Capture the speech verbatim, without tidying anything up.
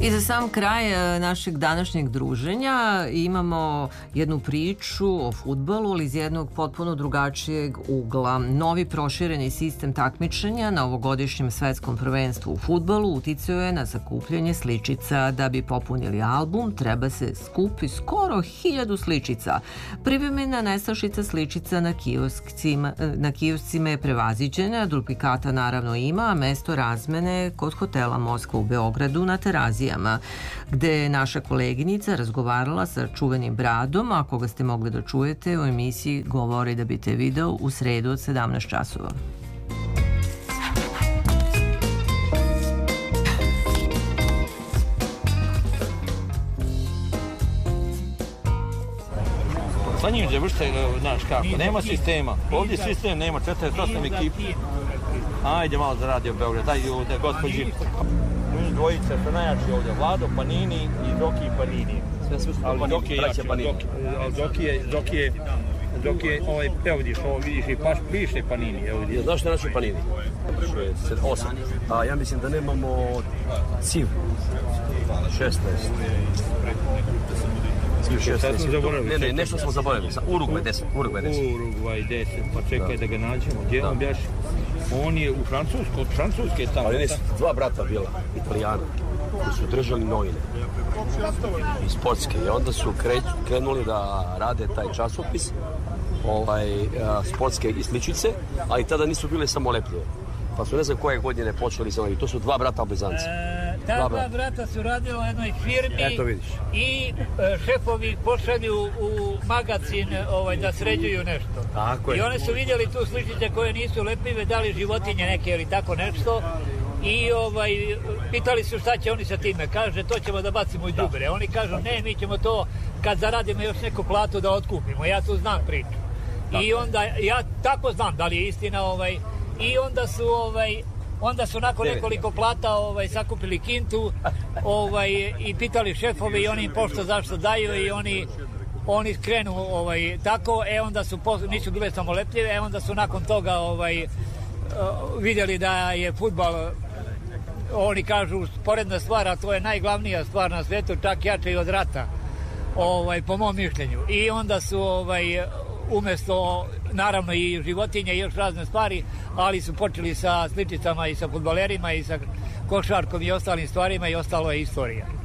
I za sam kraj našeg današnjeg druženja imamo jednu priču o fudbalu, ali iz jednog potpuno drugačijeg ugla. Novi prošireni sistem takmičenja na ovogodišnjem svetskom prvenstvu u fudbalu uticao je na sakupljanje sličica. Da bi popunili album, treba se skupi skoro hiljadu sličica. Privremena nestašica sličica na kioscima, na kioscima je prevaziđena, duplikata naravno ima, a mesto razmene kod hotela Moskva u Beogradu na Terazijama, gde je naša koleginica razgovarala sa čuvenim Bradom, a koga ste mogli da čujete u emisiji Govori da bi te video u sredu od sedamnaest časova. Sa njim završite, znaš kako, nema sistema. Ovdje sistem nema, četrdeset osam ekipa. Ajde malo za Radio Beograd, daj ovdje, gospođi. Mi dvojica su najjači ovdje, Vlado Panini i Zoki Panini. Sve sve što Panini, braća Panini. Zoki je, Zoki je, Zoki je, ovaj, evo vidiš, ovo vidiš i paš, piše Panini, evo vidiš. Znaš što je naši Panini? šest, osam. A ja mislim da nemamo Civ. šesnaest. Sad smo zaboravili. Ne, ne, nešto smo zaboravili. Urugvaj deset. Urugvaj deset. Urugvaj deset, pa čekaj da ga nađemo. Gdje on bjaš? On je u Francusku, od Francuske je tamo. Ali ne, dva brata bila, Italijana, koji su držali novine i sportske. I onda su krenuli da rade taj časopis, ovaj, sportske i sličice, ali tada nisu bile samo lepljive. Pa su ne znam koje godine počeli sa ovim. To su dva brata Blizanci. E, ta dva, dva brata su radila u jednoj firmi i e, šefovi pošalju u magazin ovaj, da sređuju nešto. Tako I one su vidjeli tu sličice koje nisu lepljive, dali životinje neke ili tako nešto. I ovaj, pitali su šta će oni sa time. Kaže, to ćemo da bacimo u đubre. Oni kažu, ne, mi ćemo to kad zaradimo još neku platu da otkupimo. Ja tu znam priču. Tako. I onda, ja tako znam da li je istina, ovaj, i onda su ovaj onda su nakon nekoliko plata ovaj sakupili kintu ovaj i pitali šefovi i oni im pošto zašto daju i oni oni krenu ovaj tako e onda su nisu bile samo lepljive, e onda su nakon toga ovaj vidjeli da je fudbal, oni kažu, sporedna stvar, a to je najglavnija stvar na svijetu, čak jače i od rata, ovaj po mom mišljenju. I onda su ovaj umjesto, naravno i životinje i još razne stvari, ali su počeli sa sličicama i sa fudbalerima i sa košarkom i ostalim stvarima i ostalo je istorija.